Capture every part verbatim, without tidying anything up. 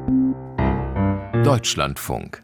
Deutschlandfunk.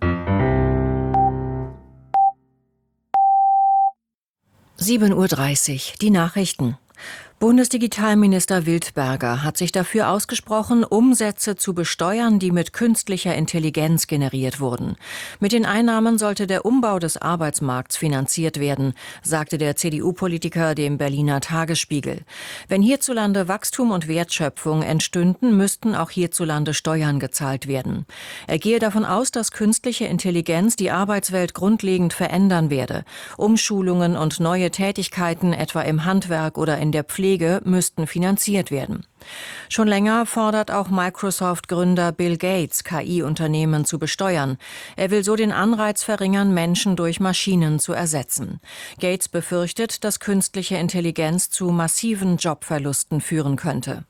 sieben Uhr dreißig, die Nachrichten. Bundesdigitalminister Wildberger hat sich dafür ausgesprochen, Umsätze zu besteuern, die mit künstlicher Intelligenz generiert wurden. Mit den Einnahmen sollte der Umbau des Arbeitsmarkts finanziert werden, sagte der C D U-Politiker dem Berliner Tagesspiegel. Wenn hierzulande Wachstum und Wertschöpfung entstünden, müssten auch hierzulande Steuern gezahlt werden. Er gehe davon aus, dass künstliche Intelligenz die Arbeitswelt grundlegend verändern werde. Umschulungen und neue Tätigkeiten, etwa im Handwerk oder in der Pflege, müssten finanziert werden. Schon länger fordert auch Microsoft-Gründer Bill Gates, K I-Unternehmen zu besteuern. Er will so den Anreiz verringern, Menschen durch Maschinen zu ersetzen. Gates befürchtet, dass künstliche Intelligenz zu massiven Jobverlusten führen könnte.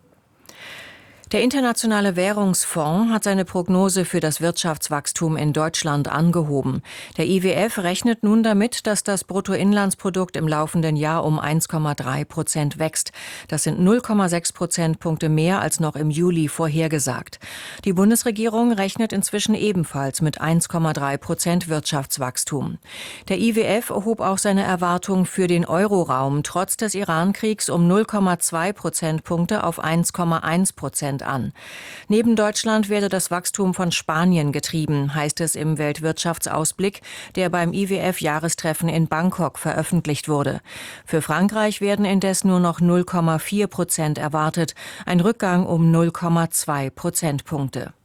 Der Internationale Währungsfonds hat seine Prognose für das Wirtschaftswachstum in Deutschland angehoben. Der I W F rechnet nun damit, dass das Bruttoinlandsprodukt im laufenden Jahr um eins Komma drei Prozent wächst. Das sind null Komma sechs Prozentpunkte mehr als noch im Juli vorhergesagt. Die Bundesregierung rechnet inzwischen ebenfalls mit eins Komma drei Prozent Wirtschaftswachstum. Der I W F erhob auch seine Erwartung für den Euroraum trotz des Irankriegs um null Komma zwei Prozentpunkte auf eins Komma eins Prozent an. Neben Deutschland werde das Wachstum von Spanien getrieben, heißt es im Weltwirtschaftsausblick, der beim I W F-Jahrestreffen in Bangkok veröffentlicht wurde. Für Frankreich werden indes nur noch null Komma vier Prozent erwartet, ein Rückgang um null Komma zwei Prozentpunkte.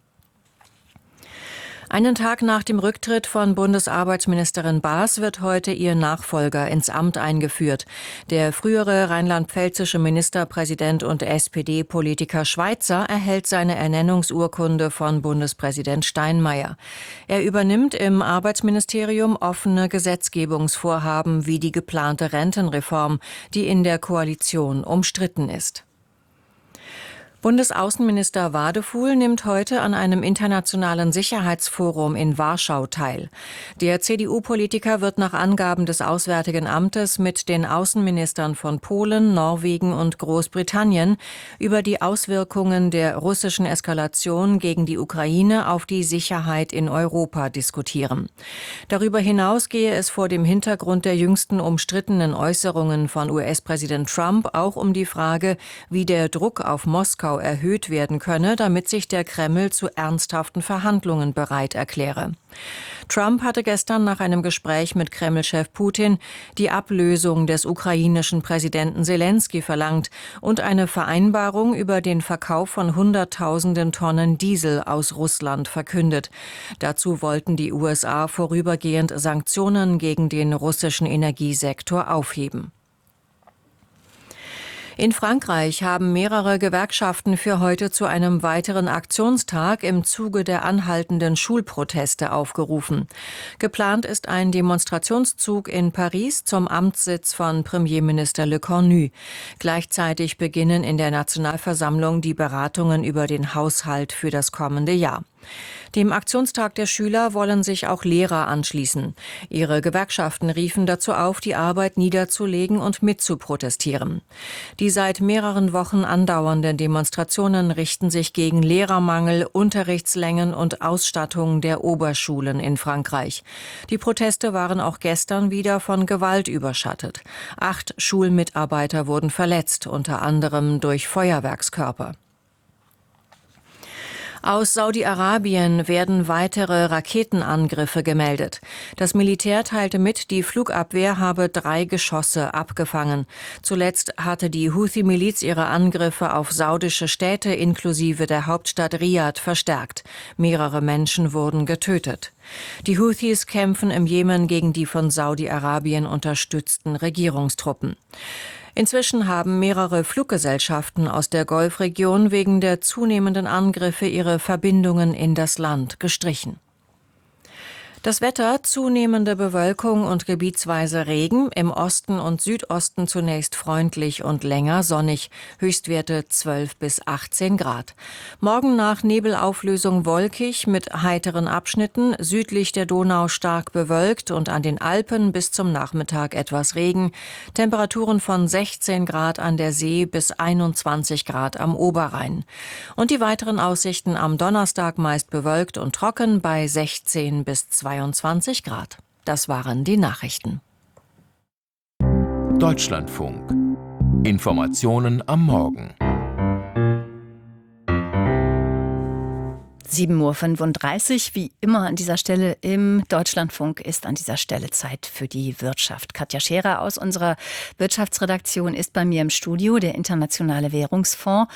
Einen Tag nach dem Rücktritt von Bundesarbeitsministerin Baas wird heute ihr Nachfolger ins Amt eingeführt. Der frühere rheinland-pfälzische Ministerpräsident und S P D-Politiker Schweizer erhält seine Ernennungsurkunde von Bundespräsident Steinmeier. Er übernimmt im Arbeitsministerium offene Gesetzgebungsvorhaben wie die geplante Rentenreform, die in der Koalition umstritten ist. Bundesaußenminister Wadefuhl nimmt heute an einem internationalen Sicherheitsforum in Warschau teil. Der C D U-Politiker wird nach Angaben des Auswärtigen Amtes mit den Außenministern von Polen, Norwegen und Großbritannien über die Auswirkungen der russischen Eskalation gegen die Ukraine auf die Sicherheit in Europa diskutieren. Darüber hinaus gehe es vor dem Hintergrund der jüngsten umstrittenen Äußerungen von U S-Präsident Trump auch um die Frage, wie der Druck auf Moskau erhöht werden könne, damit sich der Kreml zu ernsthaften Verhandlungen bereit erkläre. Trump hatte gestern nach einem Gespräch mit Kreml-Chef Putin die Ablösung des ukrainischen Präsidenten Selenskyj verlangt und eine Vereinbarung über den Verkauf von Hunderttausenden Tonnen Diesel aus Russland verkündet. Dazu wollten die U S A vorübergehend Sanktionen gegen den russischen Energiesektor aufheben. In Frankreich haben mehrere Gewerkschaften für heute zu einem weiteren Aktionstag im Zuge der anhaltenden Schulproteste aufgerufen. Geplant ist ein Demonstrationszug in Paris zum Amtssitz von Premierminister Le Cornu. Gleichzeitig beginnen in der Nationalversammlung die Beratungen über den Haushalt für das kommende Jahr. Dem Aktionstag der Schüler wollen sich auch Lehrer anschließen. Ihre Gewerkschaften riefen dazu auf, die Arbeit niederzulegen und mitzuprotestieren. Die seit mehreren Wochen andauernden Demonstrationen richten sich gegen Lehrermangel, Unterrichtslängen und Ausstattung der Oberschulen in Frankreich. Die Proteste waren auch gestern wieder von Gewalt überschattet. Acht Schulmitarbeiter wurden verletzt, unter anderem durch Feuerwerkskörper. Aus Saudi-Arabien werden weitere Raketenangriffe gemeldet. Das Militär teilte mit, die Flugabwehr habe drei Geschosse abgefangen. Zuletzt hatte die Houthi-Miliz ihre Angriffe auf saudische Städte inklusive der Hauptstadt Riad verstärkt. Mehrere Menschen wurden getötet. Die Houthis kämpfen im Jemen gegen die von Saudi-Arabien unterstützten Regierungstruppen. Inzwischen haben mehrere Fluggesellschaften aus der Golfregion wegen der zunehmenden Angriffe ihre Verbindungen in das Land gestrichen. Das Wetter: zunehmende Bewölkung und gebietsweise Regen, im Osten und Südosten zunächst freundlich und länger sonnig, Höchstwerte zwölf bis achtzehn Grad. Morgen nach Nebelauflösung wolkig mit heiteren Abschnitten, südlich der Donau stark bewölkt und an den Alpen bis zum Nachmittag etwas Regen, Temperaturen von sechzehn Grad an der See bis einundzwanzig Grad am Oberrhein. Und die weiteren Aussichten: am Donnerstag meist bewölkt und trocken bei sechzehn bis zweiundzwanzig Grad. Das waren die Nachrichten. Deutschlandfunk. Informationen am Morgen. sieben Uhr fünfunddreißig, wie immer an dieser Stelle im Deutschlandfunk ist an dieser Stelle Zeit für die Wirtschaft. Katja Scherer aus unserer Wirtschaftsredaktion ist bei mir im Studio. Der Internationale Währungsfonds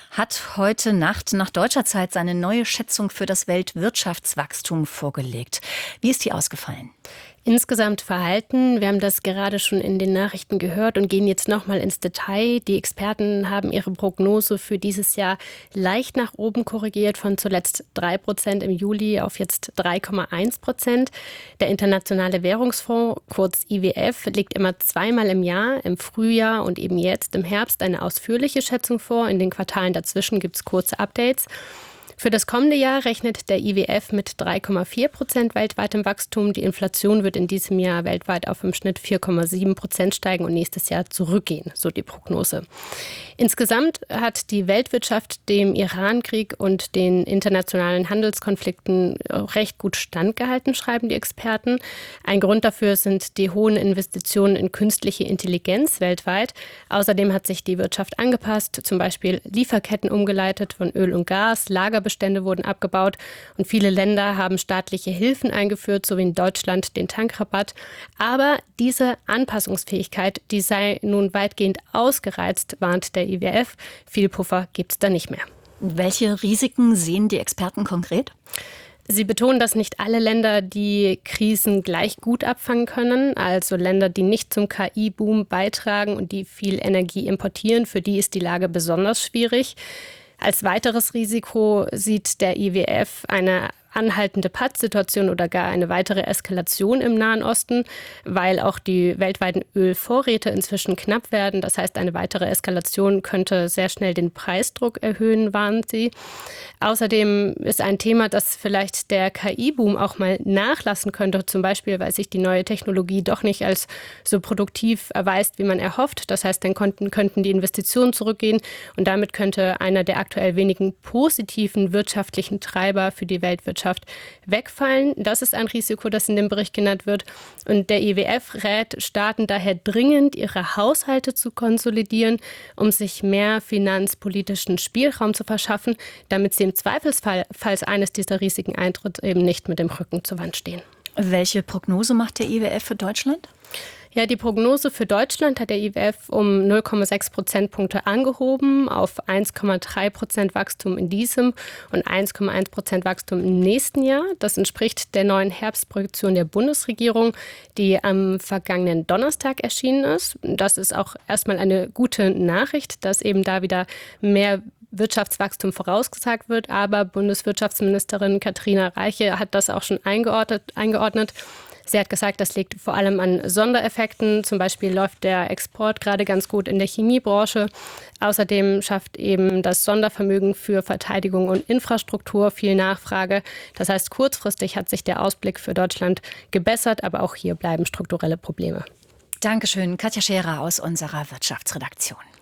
hat heute Nacht nach deutscher Zeit seine neue Schätzung für das Weltwirtschaftswachstum vorgelegt. Wie ist die ausgefallen? Insgesamt verhalten, wir haben das gerade schon in den Nachrichten gehört und gehen jetzt nochmal ins Detail. Die Experten haben ihre Prognose für dieses Jahr leicht nach oben korrigiert, von zuletzt drei Prozent im Juli auf jetzt drei Komma eins Prozent. Der Internationale Währungsfonds, kurz I W F, legt immer zweimal im Jahr, im Frühjahr und eben jetzt im Herbst, eine ausführliche Schätzung vor. In den Quartalen dazwischen gibt es kurze Updates. Für das kommende Jahr rechnet der I W F mit drei Komma vier Prozent weltweitem Wachstum. Die Inflation wird in diesem Jahr weltweit auf im Schnitt vier Komma sieben Prozent steigen und nächstes Jahr zurückgehen, so die Prognose. Insgesamt hat die Weltwirtschaft dem Irankrieg und den internationalen Handelskonflikten recht gut standgehalten, schreiben die Experten. Ein Grund dafür sind die hohen Investitionen in künstliche Intelligenz weltweit. Außerdem hat sich die Wirtschaft angepasst, zum Beispiel Lieferketten umgeleitet von Öl und Gas, Lagerbestände wurden abgebaut und viele Länder haben staatliche Hilfen eingeführt, so wie in Deutschland den Tankrabatt. Aber diese Anpassungsfähigkeit, die sei nun weitgehend ausgereizt, warnt der I W F. Viel Puffer gibt es da nicht mehr. Welche Risiken sehen die Experten konkret? Sie betonen, dass nicht alle Länder die Krisen gleich gut abfangen können. Also Länder, die nicht zum K I-Boom beitragen und die viel Energie importieren, für die ist die Lage besonders schwierig. Als weiteres Risiko sieht der I W F eine anhaltende Pattsituation oder gar eine weitere Eskalation im Nahen Osten, weil auch die weltweiten Ölvorräte inzwischen knapp werden. Das heißt, eine weitere Eskalation könnte sehr schnell den Preisdruck erhöhen, warnen sie. Außerdem ist ein Thema, dass vielleicht der K I-Boom auch mal nachlassen könnte, zum Beispiel, weil sich die neue Technologie doch nicht als so produktiv erweist, wie man erhofft. Das heißt, dann konnten, könnten die Investitionen zurückgehen und damit könnte einer der aktuell wenigen positiven wirtschaftlichen Treiber für die Weltwirtschaft wegfallen. Das ist ein Risiko, das in dem Bericht genannt wird. Und der I W F rät Staaten daher dringend, ihre Haushalte zu konsolidieren, um sich mehr finanzpolitischen Spielraum zu verschaffen, damit sie im Zweifelsfall, falls eines dieser Risiken eintritt, eben nicht mit dem Rücken zur Wand stehen. Welche Prognose macht der I W F für Deutschland? Ja, die Prognose für Deutschland hat der I W F um null Komma sechs Prozentpunkte angehoben auf eins Komma drei Prozent Wachstum in diesem und eins Komma eins Prozent Wachstum im nächsten Jahr. Das entspricht der neuen Herbstprojektion der Bundesregierung, die am vergangenen Donnerstag erschienen ist. Das ist auch erstmal eine gute Nachricht, dass eben da wieder mehr Wirtschaftswachstum vorausgesagt wird. Aber Bundeswirtschaftsministerin Katrina Reiche hat das auch schon eingeordnet. eingeordnet. Sie hat gesagt, das liegt vor allem an Sondereffekten. Zum Beispiel läuft der Export gerade ganz gut in der Chemiebranche. Außerdem schafft eben das Sondervermögen für Verteidigung und Infrastruktur viel Nachfrage. Das heißt, kurzfristig hat sich der Ausblick für Deutschland gebessert, aber auch hier bleiben strukturelle Probleme. Dankeschön, Katja Scherer aus unserer Wirtschaftsredaktion.